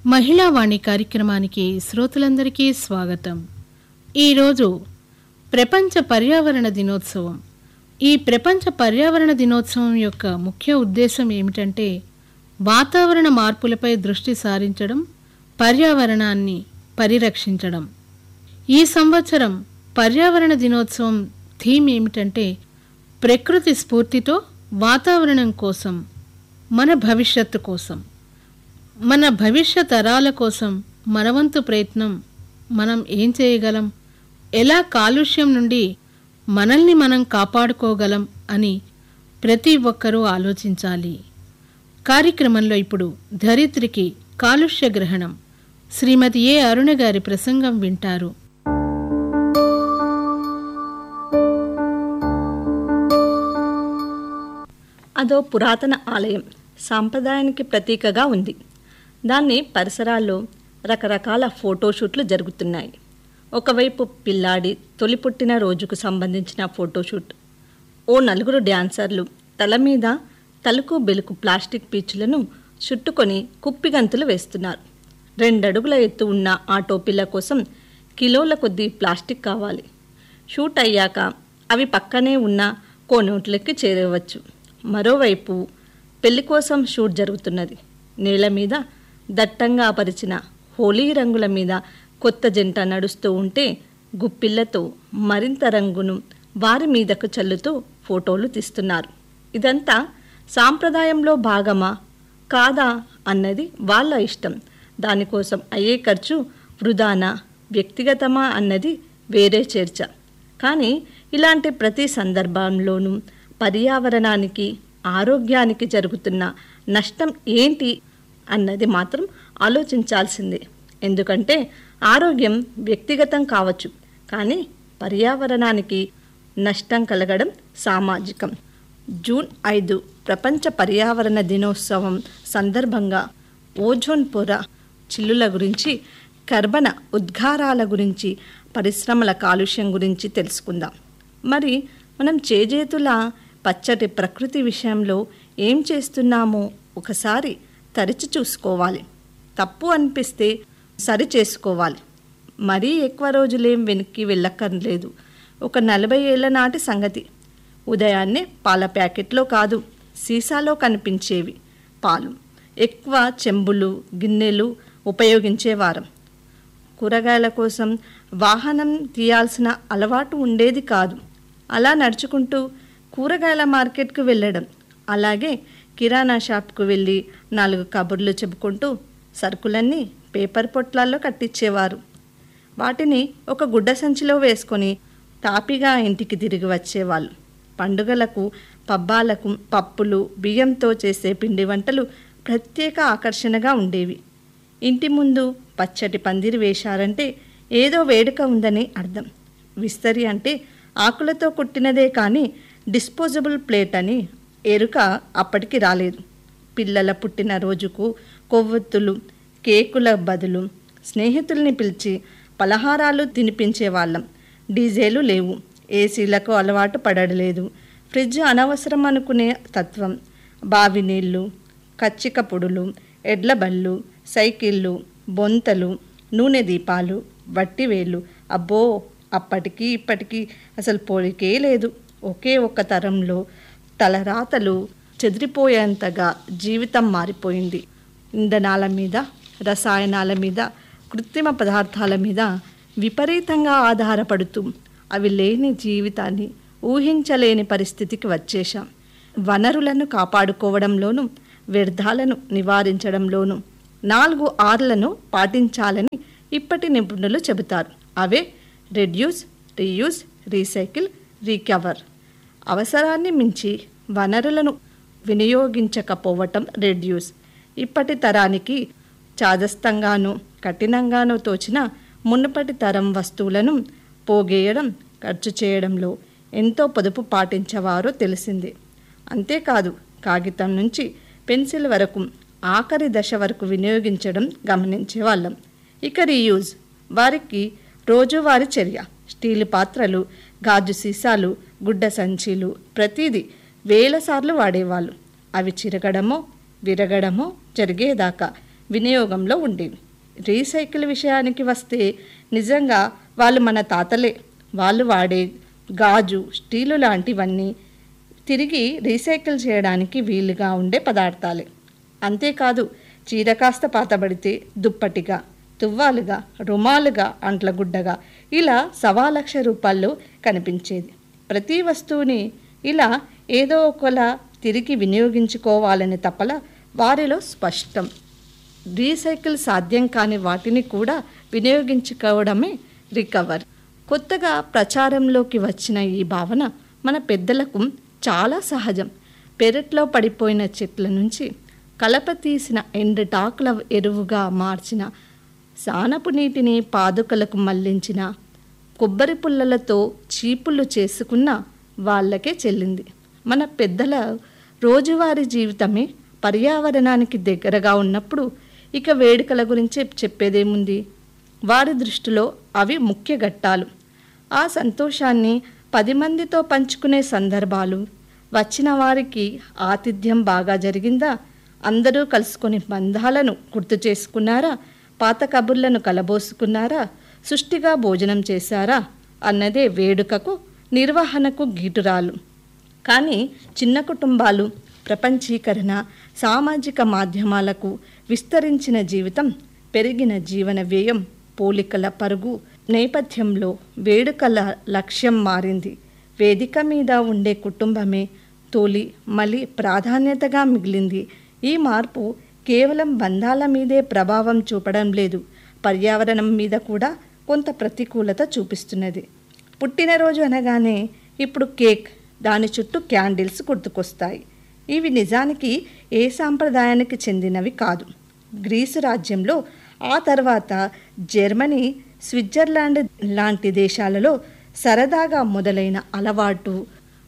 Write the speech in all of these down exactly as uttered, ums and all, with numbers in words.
మహిళావాణి కార్యక్రమానికి శ్రోతలందరికీ స్వాగతం. ఈరోజు ప్రపంచ పర్యావరణ దినోత్సవం. ఈ ప్రపంచ పర్యావరణ దినోత్సవం యొక్క ముఖ్య ఉద్దేశం ఏమిటంటే వాతావరణ మార్పులపై దృష్టి సారించడం, పర్యావరణాన్ని పరిరక్షించడం. ఈ సంవత్సరం పర్యావరణ దినోత్సవం థీమ్ ఏమిటంటే ప్రకృతి స్ఫూర్తితో వాతావరణం కోసం, మన భవిష్యత్తు కోసం. మన భవిష్య తరాల కోసం మనవంతు ప్రయత్నం మనం ఏం చేయగలం, ఎలా కాలుష్యం నుండి మనల్ని మనం కాపాడుకోగలం అని ప్రతి ఒక్కరూ ఆలోచించాలి. కార్యక్రమంలో ఇప్పుడు ధరిత్రికి కాలుష్య గ్రహణం శ్రీమతి ఏ అరుణ గారి ప్రసంగం వింటారు. అదో పురాతన ఆలయం సాంప్రదాయానికి ప్రతీకగా ఉంది. దాన్ని పరిసరాల్లో రకరకాల ఫోటోషూట్లు జరుగుతున్నాయి. ఒకవైపు పిల్లాడి తొలి పుట్టిన రోజుకు సంబంధించిన ఫోటోషూట్. ఓ నలుగురు డ్యాన్సర్లు తల మీద తలుకు బెలుకు ప్లాస్టిక్ పీచులను చుట్టుకొని కుప్పిగంతులు వేస్తున్నారు. రెండడుగుల ఎత్తు ఉన్న ఆ టోపీల కోసం కిలోల కొద్దీ ప్లాస్టిక్ కావాలి. షూట్ అయ్యాక అవి పక్కనే ఉన్న కోనోట్లకి చేరవచ్చు. మరోవైపు పెళ్లి కోసం షూట్ జరుగుతున్నది. నేల మీద దట్టంగా పరిచిన హోలీ రంగుల మీద కొత్త జంట నడుస్తూ ఉంటే గుప్పిళ్లతో మరింత రంగును వారి మీదకు చల్లుతూ ఫోటోలు తీస్తున్నారు. ఇదంతా సాంప్రదాయంలో భాగమా కాదా అన్నది వాళ్ళ ఇష్టం. దానికోసం అయ్యే ఖర్చు వృధానా వ్యక్తిగతమా అన్నది వేరే చర్చ. కానీ ఇలాంటి ప్రతి సందర్భంలోనూ పర్యావరణానికి, ఆరోగ్యానికి జరుగుతున్న నష్టం ఏంటి అన్నది మాత్రం ఆలోచించాల్సిందే. ఎందుకంటే ఆరోగ్యం వ్యక్తిగతం కావచ్చు, కానీ పర్యావరణానికి నష్టం కలగడం సామాజికం. జూన్ ఐదు ప్రపంచ పర్యావరణ దినోత్సవం సందర్భంగా ఓజోన్ పొర చిల్లుల గురించి, కర్బన ఉద్గారాల గురించి, పరిశ్రమల కాలుష్యం గురించి తెలుసుకుందాం. మరి మనం చేజేతుల పచ్చటి ప్రకృతి విషయంలో ఏం చేస్తున్నామో ఒకసారి తరిచి చూసుకోవాలి. తప్పు అనిపిస్తే సరి చేసుకోవాలి. మరీ ఎక్కువ రోజులేం వెనక్కి వెళ్ళక్కర్లేదు. ఒక నలభై ఏళ్ల నాటి సంగతి. ఉదయాన్నే పాల ప్యాకెట్లో కాదు, సీసాలో కనిపించేవి పాలు. ఎక్కువ చెంబులు, గిన్నెలు ఉపయోగించేవారం. కూరగాయల కోసం వాహనం తీయాల్సిన అలవాటు ఉండేది కాదు. అలా నడుచుకుంటూ కూరగాయల మార్కెట్కు వెళ్ళడం, అలాగే కిరాణా షాప్కు వెళ్ళి నాలుగు కబుర్లు చెప్పుకుంటూ సరుకులన్నీ పేపర్ పొట్లాల్లో కట్టించేవారు. వాటిని ఒక గుడ్డ సంచిలో వేసుకొని తాపిగా ఇంటికి తిరిగి వచ్చేవాళ్ళు. పండుగలకు, పబ్బాలకు పప్పులు, బియ్యంతో చేసే పిండి వంటలు ప్రత్యేక ఆకర్షణగా ఉండేవి. ఇంటి ముందు పచ్చటి పందిరి వేశారంటే ఏదో వేడుక ఉందని అర్థం. విస్తరి అంటే ఆకులతో కుట్టినదే కానీ డిస్పోజబుల్ ప్లేట్ అని ఎరుక అప్పటికి రాలేదు. పిల్లల పుట్టినరోజుకు కొవ్వొత్తులు, కేకుల బదులు స్నేహితుల్ని పిలిచి పలహారాలు తినిపించేవాళ్ళం. డీజేలు లేవు, ఏసీలకు అలవాటు పడలేదు. ఫ్రిడ్జ్ అనవసరం అనుకునే తత్వం. బావి నీళ్ళు, కచ్చిక పొడులు, ఎడ్ల బళ్ళు, సైకిళ్ళు, బొంతలు, నూనె దీపాలు, వట్టివేళ్ళు. అబ్బో, అప్పటికి ఇప్పటికీ అసలు పోలికే లేదు. ఒకే ఒక్క తరంలో తలరాతలు చెదిరిపోయేంతగా జీవితం మారిపోయింది. ఇంధనాల మీద, రసాయనాల మీద, కృత్రిమ పదార్థాల మీద విపరీతంగా ఆధారపడుతూ అవి లేని జీవితాన్ని ఊహించలేని పరిస్థితికి వచ్చేశాం. వనరులను కాపాడుకోవడంలోనూ, వ్యర్థాలను నివారించడంలోనూ నాలుగు ఆర్లను పాటించాలని ఇప్పటి నిపుణులు చెబుతారు. అవే రెడ్యూస్, రీయూజ్, రీసైకిల్, రీకవర్. అవసరాన్ని మించి వనరులను వినియోగించకపోవటం రెడ్యూస్. ఇప్పటి తరానికి చాదస్తంగానూ కఠినంగానూ తోచిన మునుపటి తరం వస్తువులను పోగేయడం, ఖర్చు చేయడంలో ఎంతో పొదుపు పాటించేవారో తెలిసిందే. అంతేకాదు, కాగితం నుంచి పెన్సిల్ వరకు ఆఖరి దశ వరకు వినియోగించడం గమనించేవాళ్ళం. ఇక రీయూజ్ వారికి రోజువారీ చర్య. స్టీలు పాత్రలు, గాజు సీసాలు, గుడ్డ సంచీలు ప్రతిదీ వేల సార్లు వాడేవాళ్ళు. అవి చిరగడమో విరగడమో జరిగేదాకా వినియోగంలో ఉండేవి. రీసైకిల్ విషయానికి వస్తే నిజంగా వాళ్ళు మన తాతలే. వాళ్ళు వాడే గాజు, స్టీలు లాంటివన్నీ తిరిగి రీసైకిల్ చేయడానికి వీలుగా ఉండే పదార్థాలే. అంతేకాదు, చీర కాస్త పాతబడితే దుప్పటిగా, తువ్వాలుగా, రుమాలుగా, అంట్లగుడ్డగా ఇలా సవా లక్ష రూపాయల్లో కనిపించేది. ప్రతి వస్తువుని ఇలా ఏదో ఒకలా తిరిగి వినియోగించుకోవాలని తపల వారిలో స్పష్టం. రీసైకిల్ సాధ్యం కాని వాటిని కూడా వినియోగించుకోవడమే రికవర్. కొత్తగా ప్రచారంలోకి వచ్చిన ఈ భావన మన పెద్దలకు చాలా సహజం. పెరట్లో పడిపోయిన చెట్ల నుంచి కలప తీసిన ఎండుటాకుల ఎరువుగా మార్చిన, సానపు నీటిని పాదుకలకు మళ్లించిన, కొబ్బరి పుల్లలతో చీపులు చేసుకున్న వాళ్ళకే చెల్లింది. మన పెద్దల రోజువారీ జీవితమే పర్యావరణానికి దగ్గరగా ఉన్నప్పుడు ఇక వేడుకల గురించి చెప్పేదేముంది? వారి దృష్టిలో అవి ముఖ్య ఘట్టాలు. ఆ సంతోషాన్ని పది మందితో పంచుకునే సందర్భాలు. వచ్చిన వారికి ఆతిథ్యం బాగా జరిగిందా, అందరూ కలుసుకొని బంధాలను గుర్తు చేసుకున్నారా, పాత కబుర్లను కలబోసుకున్నారా, సుష్టిగా భోజనం చేశారా అన్నదే వేడుకకు నిర్వహణకు గీటురాలు. కానీ చిన్న కుటుంబాలు, ప్రపంచీకరణ, సామాజిక మాధ్యమాలకు విస్తరించిన జీవితం, పెరిగిన జీవన వ్యయం, పోలికల పరుగు నేపథ్యంలో వేడుకల లక్ష్యం మారింది. వేదిక మీద ఉండే కుటుంబమే తొలి మలి ప్రాధాన్యతగా మిగిలింది. ఈ మార్పు కేవలం బంధాల మీదే ప్రభావం చూపడం లేదు, పర్యావరణం మీద కూడా కొంత ప్రతికూలత చూపిస్తున్నది. పుట్టినరోజు అనగానే ఇప్పుడు కేక్, దాని చుట్టూ క్యాండిల్స్ గుర్తుకొస్తాయి. ఇవి నిజానికి ఏ సాంప్రదాయానికి చెందినవి కాదు. గ్రీసు రాజ్యంలో, ఆ తర్వాత జర్మనీ, స్విట్జర్లాండ్ లాంటి దేశాలలో సరదాగా మొదలైన అలవాటు.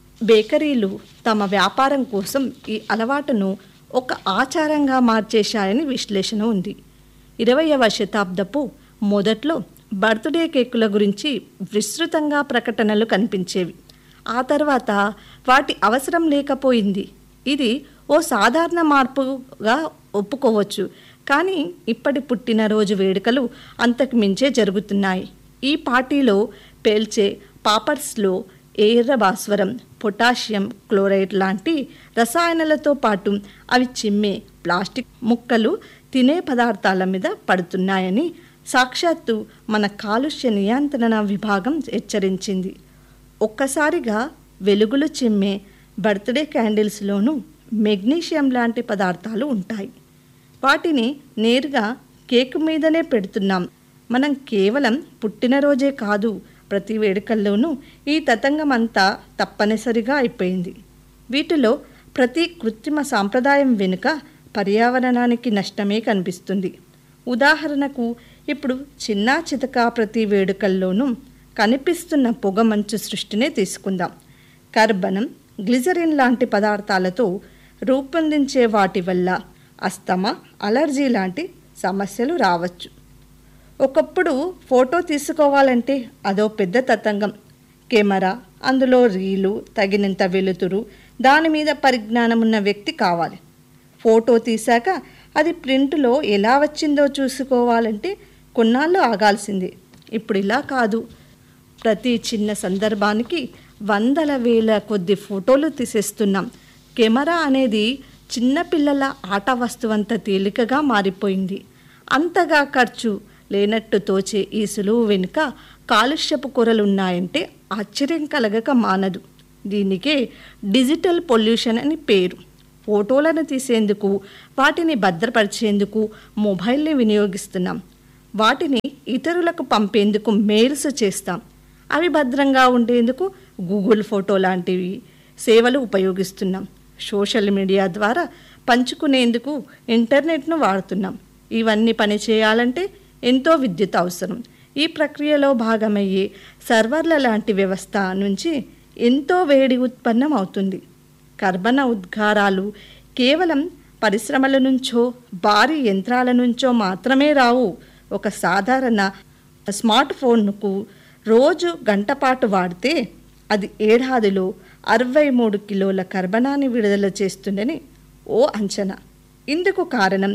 బేకరీలు తమ వ్యాపారం కోసం ఈ అలవాటును ఒక ఆచారంగా మార్చేశాయని విశ్లేషణ ఉంది. ఇరవైవ శతాబ్దపు మొదట్లో బర్త్డే కేకుల గురించి విస్తృతంగా ప్రకటనలు కనిపించేవి. ఆ తర్వాత వాటి అవసరం లేకపోయింది. ఇది ఓ సాధారణ మార్పుగా ఒప్పుకోవచ్చు. కానీ ఇప్పటి పుట్టినరోజు వేడుకలు అంతకు మించే జరుగుతున్నాయి. ఈ పార్టీలో పేల్చే పాపర్స్లో ఎర్ర భాస్వరం, పొటాషియం క్లోరైడ్ లాంటి రసాయనాలతో పాటు అవి చిమ్మే ప్లాస్టిక్ ముక్కలు తినే పదార్థాల మీద పడుతున్నాయని సాక్షాత్తు మన కాలుష్య నియంత్రణ విభాగం హెచ్చరించింది. ఒక్కసారిగా వెలుగులు చిమ్మే బర్త్డే క్యాండిల్స్లోనూ మెగ్నీషియం లాంటి పదార్థాలు ఉంటాయి. వాటిని నేరుగా కేక్ మీదనే పెడుతున్నాం. మనం కేవలం పుట్టినరోజే కాదు, ప్రతి వేడుకల్లోనూ ఈ తతంగం అంతా తప్పనిసరిగా అయిపోయింది. వీటిలో ప్రతి కృత్రిమ సాంప్రదాయం వెనుక పర్యావరణానికి నష్టమే కనిపిస్తుంది. ఉదాహరణకు ఇప్పుడు చిన్న చితక ప్రతి వేడుకల్లోనూ కనిపిస్తున్న పొగ మంచు సృష్టినే తీసుకుందాం. కర్బనం, గ్లిజరిన్ లాంటి పదార్థాలతో రూపొందించే వాటి వల్ల అస్తమా, అలర్జీ లాంటి సమస్యలు రావచ్చు. ఒకప్పుడు ఫోటో తీసుకోవాలంటే అదో పెద్ద తతంగం. కెమెరా, అందులో రీలు, తగినంత వెలుతురు, దాని మీద పరిజ్ఞానం ఉన్న వ్యక్తి కావాలి. ఫోటో తీశాక అది ప్రింట్లో ఎలా వచ్చిందో చూసుకోవాలంటే కొన్నాళ్ళు ఆగాల్సిందే. ఇప్పుడు ఇలా కాదు. ప్రతి చిన్న సందర్భానికి వందల వేల కొద్ది ఫోటోలు తీసేస్తున్నాం. కెమెరా అనేది చిన్నపిల్లల ఆట వస్తువంత తేలికగా మారిపోయింది. అంతగా ఖర్చు లేనట్టు తోచే ఈ సులువు వెనుక కాలుష్యపు కొరలున్నాయంటే ఆశ్చర్యం కలగక మానదు. దీనికే డిజిటల్ పొల్యూషన్ అని పేరు. ఫోటోలను తీసేందుకు, వాటిని భద్రపరిచేందుకు మొబైల్ని వినియోగిస్తున్నాం. వాటిని ఇతరులకు పంపేందుకు మెయిల్స్ చేస్తాం. అవి భద్రంగా ఉండేందుకు గూగుల్ ఫోటో లాంటివి సేవలు ఉపయోగిస్తున్నాం. సోషల్ మీడియా ద్వారా పంచుకునేందుకు ఇంటర్నెట్ను వాడుతున్నాం. ఇవన్నీ పనిచేయాలంటే ఎంతో విద్యుత్ అవసరం. ఈ ప్రక్రియలో భాగమయ్యే సర్వర్ల లాంటి వ్యవస్థ నుంచి ఎంతో వేడి ఉత్పన్నం అవుతుంది. కర్బన ఉద్గారాలు కేవలం పరిశ్రమల నుంచో భారీ యంత్రాల నుంచో మాత్రమే రావు. ఒక సాధారణ స్మార్ట్ ఫోన్కు రోజు గంటపాటు వాడితే అది ఏడాదిలో అరవై మూడు కిలోల కర్బనాన్ని విడుదల చేస్తుందని ఓ అంచనా. ఇందుకు కారణం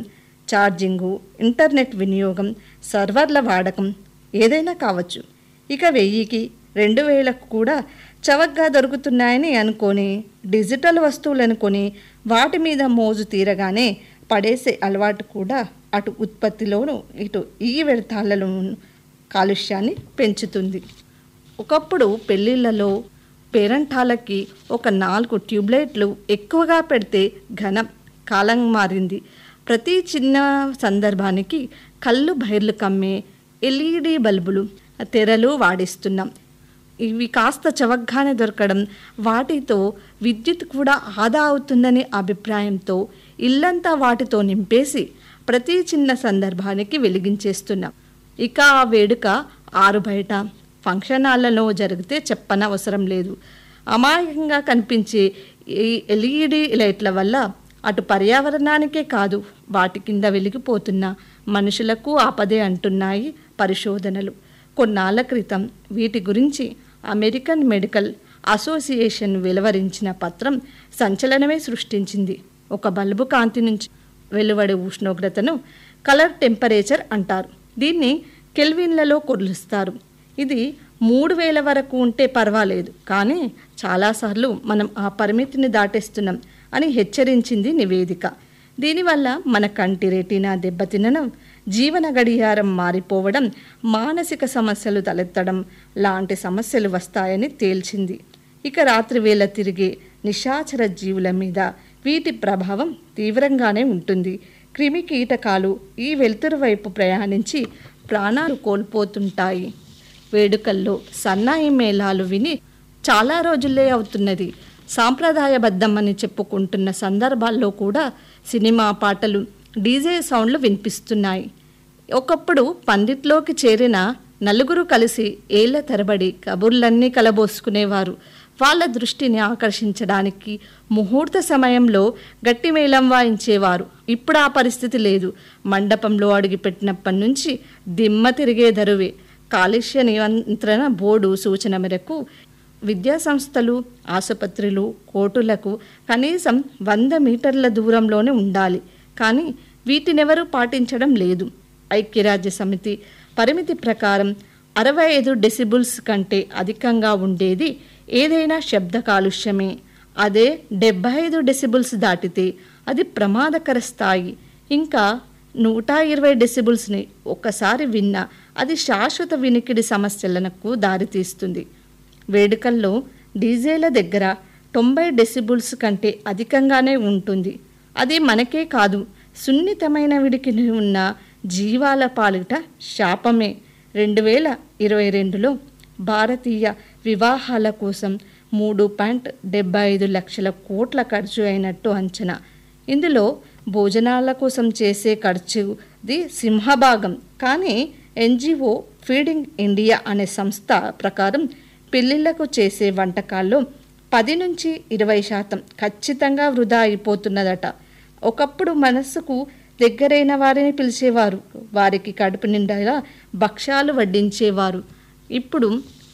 ఛార్జింగు, ఇంటర్నెట్ వినియోగం, సర్వర్ల వాడకం ఏదైనా కావచ్చు. ఇక వెయ్యికి రెండు వేలకు కూడా చవకగా దొరుకుతున్నాయని అనుకొని డిజిటల్ వస్తువులను కొని వాటి మీద మోజు తీరగానే పడేసే అలవాటు కూడా అటు ఉత్పత్తిలోనూ ఇటు ఈ వ్యర్థాలలోనూ కాలుష్యాన్ని పెంచుతుంది. ఒకప్పుడు పెళ్ళిళ్ళలో పేరంటాలకి ఒక నాలుగు ట్యూబ్లైట్లు ఎక్కువగా పెడితే ఘనం కాలం మారింది. ప్రతి చిన్న సందర్భానికి కళ్ళు బైర్లు కమ్మే ఎల్ఈడి బల్బులు, తెరలు వాడిస్తున్నాం. ఇవి కాస్త చవకగానే దొరకడం, వాటితో విద్యుత్ కూడా ఆదా అవుతుందనే అభిప్రాయంతో ఇల్లంతా వాటితో నింపేసి ప్రతి చిన్న సందర్భానికి వెలిగించేస్తున్నాం. ఇక ఆ వేడుక ఆరు బయట ఫంక్షన్ హాళ్లలో జరిగితే చెప్పనవసరం లేదు. అమాయకంగా కనిపించే ఈ ఎల్ఈడి లైట్ల వల్ల అటు పర్యావరణానికే కాదు, వాటి కింద వెలిగిపోతున్న మనుషులకు ఆపదే అంటున్నాయి పరిశోధనలు. కొన్నాళ్ల క్రితం వీటి గురించి అమెరికన్ మెడికల్ అసోసియేషన్ వెలువరించిన పత్రం సంచలనమే సృష్టించింది. ఒక బల్బు కాంతి నుంచి వెలువడే ఉష్ణోగ్రతను కలర్ టెంపరేచర్ అంటారు. దీన్ని కెల్విన్లలో కొలుస్తారు. ఇది మూడు వేల వరకు ఉంటే పర్వాలేదు, కానీ చాలాసార్లు మనం ఆ పరిమితిని దాటేస్తున్నాం అని హెచ్చరించింది నివేదిక. దీనివల్ల మన కంటి రెటీనా దెబ్బతినడం, జీవన గడియారం మారిపోవడం, మానసిక సమస్యలు తలెత్తడం లాంటి సమస్యలు వస్తాయని తేల్చింది. ఇక రాత్రివేళ తిరిగే నిశాచర జీవుల మీద వీటి ప్రభావం తీవ్రంగానే ఉంటుంది. క్రిమి కీటకాలు ఈ వెలుతురు వైపు ప్రయాణించి ప్రాణాలు కోల్పోతుంటాయి. వేడుకల్లో సన్నాయి మేళాలు విని చాలా రోజులే అవుతున్నది. సాంప్రదాయబద్ధమని చెప్పుకుంటున్న సందర్భాల్లో కూడా సినిమా పాటలు, డీజే సౌండ్లు వినిపిస్తున్నాయి. ఒకప్పుడు పందిట్లోకి చేరిన నలుగురు కలిసి ఏళ్ల తరబడి కబుర్లన్నీ కలబోసుకునేవారు. వాళ్ళ దృష్టిని ఆకర్షించడానికి ముహూర్త సమయంలో గట్టి మేళం వాయించేవారు. ఇప్పుడు ఆ పరిస్థితి లేదు. మండపంలో అడుగుపెట్టినప్పటి నుంచి దిమ్మ తిరిగే దరువే. కాలుష్య నియంత్రణ బోర్డు సూచన మేరకు విద్యా సంస్థలు, ఆసుపత్రులు, కోర్టులకు కనీసం వంద మీటర్ల దూరంలోనే ఉండాలి. కానీ వీటినెవరూ పాటించడం లేదు. ఐక్యరాజ్య సమితి పరిమితి ప్రకారం అరవై ఐదు డెసిబుల్స్ కంటే అధికంగా ఉండేది ఏదైనా శబ్ద కాలుష్యమే. అదే డెబ్బై ఐదు డెసిబుల్స్ దాటితే అది ప్రమాదకర స్థాయి. ఇంకా నూట ఇరవై డెసిబుల్స్ని ఒక్కసారి విన్నా అది శాశ్వత వినికిడి సమస్యలకు దారితీస్తుంది. వేడుకల్లో డీజేల దగ్గర తొంభై డెసిబుల్స్ కంటే అధికంగానే ఉంటుంది. అది మనకే కాదు, సున్నితమైన విడికిని ఉన్న జీవాల పాలిట శాపమే. రెండు వేల ఇరవై రెండులో భారతీయ వివాహాల కోసం మూడు పాయింట్ డెబ్బై ఐదు లక్షల కోట్ల ఖర్చు అయినట్టు అంచనా. ఇందులో భోజనాల కోసం చేసే ఖర్చుది సింహభాగం. కానీ ఎన్జిఓ ఫీడింగ్ ఇండియా అనే సంస్థ ప్రకారం పెళ్లిళ్లకు చేసే వంటకాల్లో పది నుంచి ఇరవై శాతం ఖచ్చితంగా వృధా అయిపోతున్నదట. ఒకప్పుడు మనస్సుకు దగ్గరైన వారిని పిలిచేవారు, వారికి కడుపు నిండా భక్ష్యాలు వడ్డించేవారు. ఇప్పుడు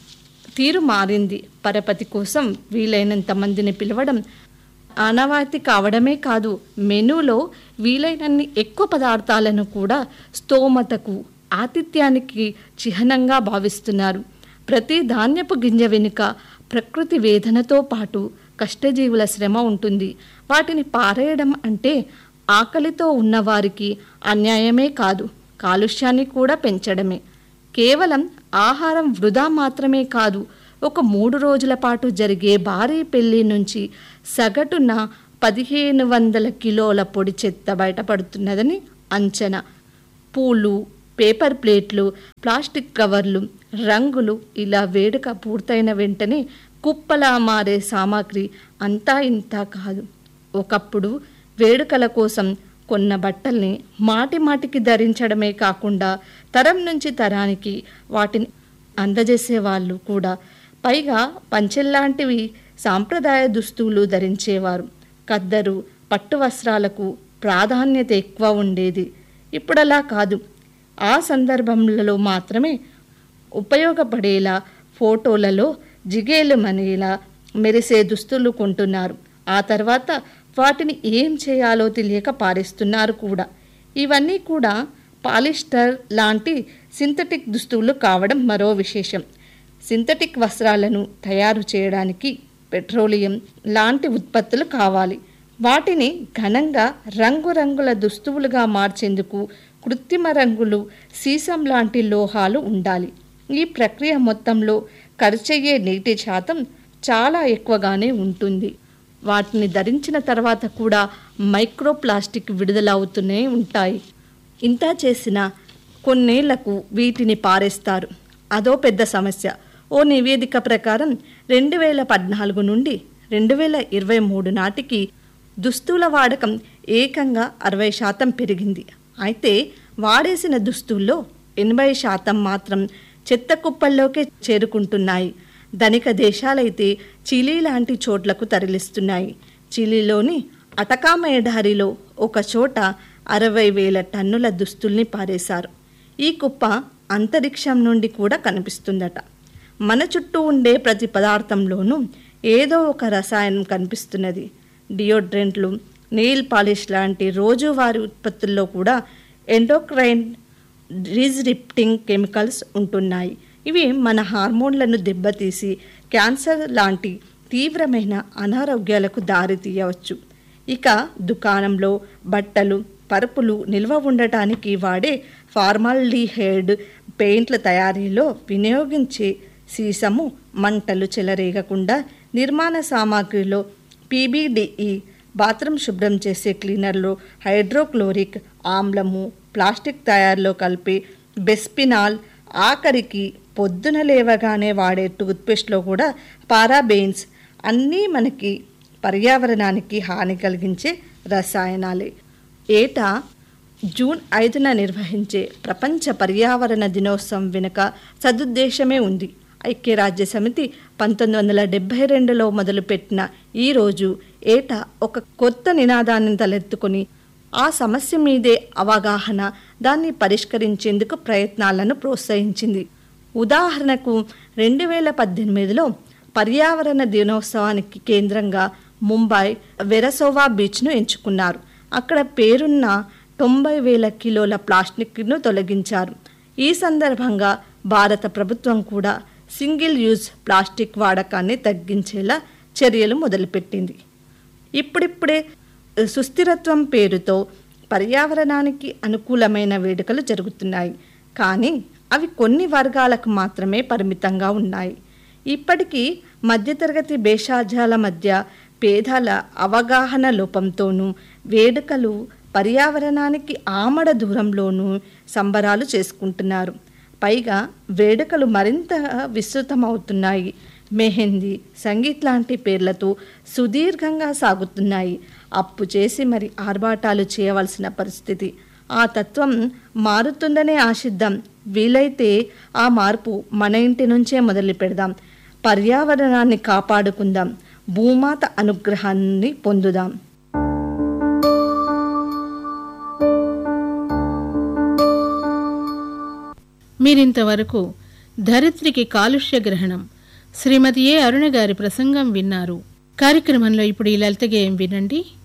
తీరు మారింది. పరపతి కోసం వీలైనంత మందిని పిలవడం ఆనవాయితీ కావడమే కాదు, మెనూలో వీలైనన్ని ఎక్కువ పదార్థాలను కూడా స్తోమతకు, ఆతిథ్యానికి చిహ్నంగా భావిస్తున్నారు. ప్రతి ధాన్యపు గింజ వెనుక ప్రకృతి వేదనతో పాటు కష్టజీవుల శ్రమ ఉంటుంది. వాటిని పారేయడం అంటే ఆకలితో ఉన్నవారికి అన్యాయమే కాదు, కాలుష్యాన్ని కూడా పెంచడమే. కేవలం ఆహారం వృధా మాత్రమే కాదు, ఒక మూడు రోజుల పాటు జరిగే భారీ పెళ్లి నుంచి సగటున పదిహేను వందల కిలోల పొడి చెత్త బయటపడుతున్నదని అంచనా. పూలు, పేపర్ ప్లేట్లు, ప్లాస్టిక్ కవర్లు, రంగులు ఇలా వేడుక పూర్తయిన వెంటనే కుప్పలా మారే సామాగ్రి అంతా ఇంతా కాదు. ఒకప్పుడు వేడుకల కోసం కొన్న బట్టల్ని మాటి మాటికి ధరించడమే కాకుండా తరం నుంచి తరానికి వాటిని అందజేసేవాళ్ళు కూడా. పైగా పంచెల్లాంటివి సాంప్రదాయ దుస్తులు ధరించేవారు. ఖద్దరు, పట్టు వస్త్రాలకు ప్రాధాన్యత ఎక్కువ ఉండేది. ఇప్పుడలా కాదు. ఆ సందర్భంలో మాత్రమే ఉపయోగపడేలా ఫోటోలలో జిగేలు మనేలా మెరిసే దుస్తులు కొంటున్నారు. ఆ తర్వాత వాటిని ఏం చేయాలో తెలియక పారేస్తున్నారు కూడా. ఇవన్నీ కూడా పాలిస్టర్ లాంటి సింథటిక్ దుస్తువులు కావడం మరో విశేషం. సింథటిక్ వస్త్రాలను తయారు చేయడానికి పెట్రోలియం లాంటి ఉత్పత్తులు కావాలి. వాటిని ఘనంగా రంగురంగుల దుస్తువులుగా మార్చేందుకు కృత్రిమ రంగులు, సీసం లాంటి లోహాలు ఉండాలి. ఈ ప్రక్రియ మొత్తంలో ఖర్చయ్యే నీటి శాతం చాలా ఎక్కువగానే ఉంటుంది. వాటిని ధరించిన తర్వాత కూడా మైక్రో ప్లాస్టిక్ విడుదలవుతూనే ఉంటాయి. ఇంత చేసిన కొన్నేళ్లకు వీటిని పారేస్తారు. అదో పెద్ద సమస్య. ఓ నివేదిక ప్రకారం రెండు వేల పద్నాలుగు నుండి రెండు వేల ఇరవై మూడు నాటికి దుస్తుల వాడకం ఏకంగా అరవై శాతం పెరిగింది. అయితే వాడేసిన దుస్తుల్లో ఎనభై శాతం మాత్రం చెత్త కుప్పల్లోకే చేరుకుంటున్నాయి. ధనిక దేశాలైతే చిలీ లాంటి చోట్లకు తరలిస్తున్నాయి. చిలీలోని అటకామ ఎడారిలో ఒక చోట అరవై వేల టన్నుల దుస్తుల్ని పారేశారు. ఈ కుప్ప అంతరిక్షం నుండి కూడా కనిపిస్తుందట. మన చుట్టూ ఉండే ప్రతి పదార్థంలోనూ ఏదో ఒక రసాయనం కనిపిస్తున్నది. డియోడ్రెంట్లు, నెయిల్ పాలిష్ లాంటి రోజువారీ ఉత్పత్తుల్లో కూడా ఎండోక్రైన్ డిస్రప్టింగ్ కెమికల్స్ ఉంటున్నాయి. ఇవి మన హార్మోన్లను దెబ్బతీసి క్యాన్సర్ లాంటి తీవ్రమైన అనారోగ్యాలకు దారితీయవచ్చు. ఇక దుకాణంలో బట్టలు, పరుపులు నిల్వ ఉండటానికి వాడే ఫార్మాల్డిహైడ్ పెయింట్ల తయారీలో వినియోగించే సీసము మంటలు చెలరేగకుండా, నిర్మాణ సామాగ్రిలో పీబీడిఈ, బాత్రూమ్ శుభ్రం చేసే క్లీనర్లో హైడ్రోక్లోరిక్ ఆమ్లము, ప్లాస్టిక్ తయారీలో కలిపే బెస్పినాల్, ఆఖరికి పొద్దున లేవగానే వాడే టూత్పేస్ట్లో కూడా పారాబెయిన్స్ అన్నీ మనకి పర్యావరణానికి హాని కలిగించే రసాయనాలే. ఏటా జూన్ ఐదున నిర్వహించే ప్రపంచ పర్యావరణ దినోత్సవం వెనుక సదుద్దేశమే ఉంది. ఐక్యరాజ్య సమితి పంతొమ్మిది వందల డెబ్భై రెండులో మొదలుపెట్టిన ఈరోజు ఏటా ఒక కొత్త నినాదాన్ని తలెత్తుకొని ఆ సమస్య మీదే అవగాహన, దాన్ని పరిష్కరించేందుకు ప్రయత్నాలను ప్రోత్సహించింది. ఉదాహరణకు రెండు వేల పద్దెనిమిదిలో పర్యావరణ దినోత్సవానికి కేంద్రంగా ముంబై వెరసోవా బీచ్ను ఎంచుకున్నారు. అక్కడ పేరున్న తొంభై వేల కిలోల ప్లాస్టిక్ను తొలగించారు. ఈ సందర్భంగా భారత ప్రభుత్వం కూడా సింగిల్ యూజ్ ప్లాస్టిక్ వాడకాన్ని తగ్గించేలా చర్యలు మొదలుపెట్టింది. ఇప్పుడిప్పుడే సుస్థిరత్వం పేరుతో పర్యావరణానికి అనుకూలమైన వేడుకలు జరుగుతున్నాయి. కానీ అవి కొన్ని వర్గాలకు మాత్రమే పరిమితంగా ఉన్నాయి. ఇప్పటికీ మధ్యతరగతి భేషజాల మధ్య పేదల అవగాహన లోపంతోనూ వేడుకలు పర్యావరణానికి ఆమడ దూరంలోనూ సంబరాలు చేసుకుంటున్నారు. పైగా వేడుకలు మరింత విస్తృతమవుతున్నాయి. మెహందీ, సంగీత్ లాంటి పేర్లతో సుదీర్ఘంగా సాగుతున్నాయి. అప్పు చేసి మరి ఆర్భాటాలు చేయవలసిన పరిస్థితి. ఆ తత్వం మారుతుందనే ఆశిద్దాం. వీలైతే ఆ మార్పు మన ఇంటి నుంచే మొదలు పెడదాం. పర్యావరణాన్ని కాపాడుకుందాం. భూమాత అనుగ్రహాన్ని పొందుదాం. మీరింతవరకు ధరిత్రికి కాలుష్య గ్రహణం శ్రీమతి ఏ అరుణ గారి ప్రసంగం విన్నారు. కార్యక్రమంలో ఇప్పుడు ఈ లలిత గేయం వినండి.